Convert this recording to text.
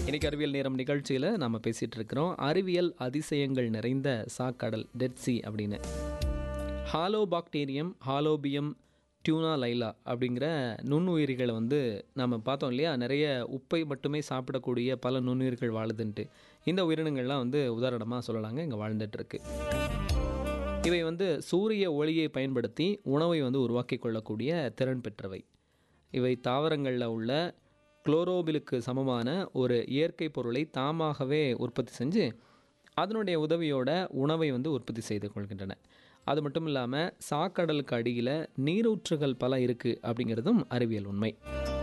இன்னைக்கு அறிவியல் நேரம் நிகழ்ச்சியில் நாம் பேசிகிட்டு இருக்கிறோம் அறிவியல் அதிசயங்கள் நிறைந்த சாக்கடல் டெட் சி அப்படின்னு. ஹாலோபாக்டீரியம் ஹாலோபியம் டியூனா லைலா அப்படிங்கிற நுண்ணுயிரிகளை நம்ம பார்த்தோம் இல்லையா, நிறைய உப்பை மட்டுமே சாப்பிடக்கூடிய பல நுண்ணுயிர்கள் வாழுதுன்ட்டு. இந்த உயிரினங்கள்லாம் உதாரணமாக சொல்லலாங்க இங்கே வாழ்ந்துட்டுருக்கு. இவை சூரிய ஒளியை பயன்படுத்தி உணவை உருவாக்கி கொள்ளக்கூடிய திறன் பெற்றவை. இவை தாவரங்களில் உள்ள குளோரோபிலுக்கு சமமான ஒரு இயற்கை பொருளை தாமாகவே உற்பத்தி செஞ்சு அதனுடைய உதவியோட உணவை உற்பத்தி செய்து கொள்கின்றன. அது மட்டும் இல்லாமல் சாக்கடலுக்கு அடியில் நீரூற்றுகள் பல இருக்குது அப்படிங்கிறதும் அறிவியல் உண்மை.